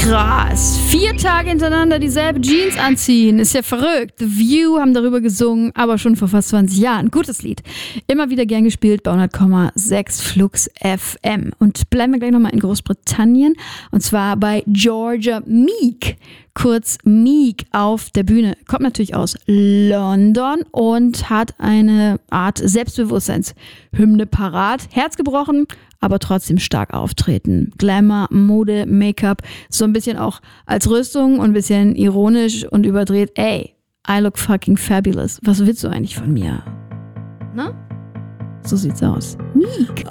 Krass. 4 Tage hintereinander dieselbe Jeans anziehen. Ist ja verrückt. The View haben darüber gesungen, aber schon vor fast 20 Jahren. Gutes Lied. Immer wieder gern gespielt bei 100,6 Flux FM. Und bleiben wir gleich nochmal in Großbritannien. Und zwar bei Georgia Meek. Kurz Meek auf der Bühne. Kommt natürlich aus London und hat eine Art Selbstbewusstseinshymne parat. Herz gebrochen, aber trotzdem stark auftreten. Glamour, Mode, Make-up, so ein bisschen auch als Rüstung und ein bisschen ironisch und überdreht. Ey, I look fucking fabulous. Was willst du eigentlich von mir? Na? So sieht's aus. Meek.